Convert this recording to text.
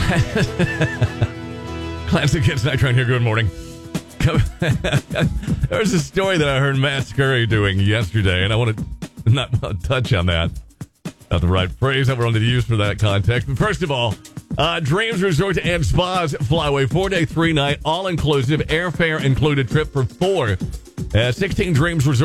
Classic Hits Night Train here. Good morning. There's a story that I heard Matt Scurry doing yesterday, and I want to not touch on that. Not the right phrase that we're going to use for that context. But first of all, Dreams Resort and Spas Flyway, 4-day, 3-night, all-inclusive, airfare included trip for four. 16 Dreams Resort.